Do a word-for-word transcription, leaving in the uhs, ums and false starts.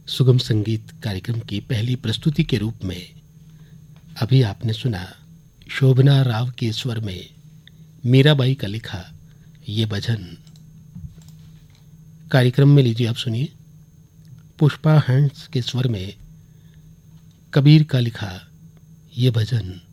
सुगम संगीत कार्यक्रम की पहली प्रस्तुति के रूप में अभी आपने सुना शोभना राव के स्वर में मीराबाई का लिखा ये भजन। कार्यक्रम में लीजिए आप सुनिए पुष्पा हैंड्स के स्वर में कबीर का लिखा ये भजन।